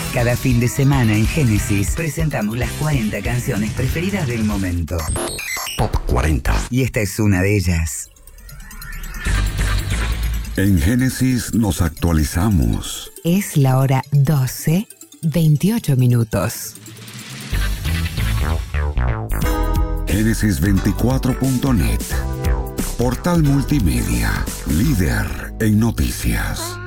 Cada fin de semana en Génesis presentamos las 40 canciones preferidas del momento. Top 40. Y esta es una de ellas. En Génesis nos actualizamos. Es la hora 12:28. Génesis24.net. Portal multimedia, líder en noticias.